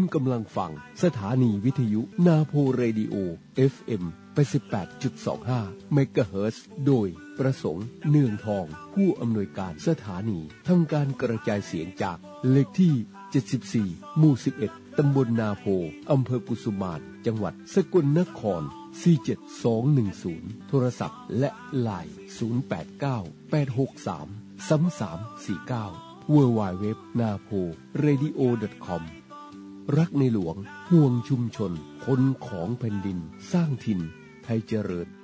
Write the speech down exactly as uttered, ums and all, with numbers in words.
กำลังฟังสถานีวิทยุนาโพเรดิโอ เอฟ เอ็ม แปดสิบแปดจุดสองห้า เมกะเฮิรตซ์โดยประสงค์เนืองทองผู้อำนวยการสถานีทำการกระจายเสียงจากเลขที่เจ็ดสิบสี่หมู่สิบเอ็ดตำบลนาโพอำเภอกุสุมานจังหวัดสกลนครสี่เจ็ดสองหนึ่งศูนย์โทรศัพท์และไลน์ศูนย์แปดเก้า แปดหกสาม สามสามสี่เก้า ดับเบิลยู ดับเบิลยู ดับเบิลยู ดอท นาโพเรดิโอ ดอท คอม รักในหลวงห่วงชุมชนคนของแผ่นดินสร้างถิ่นไทยเจริญ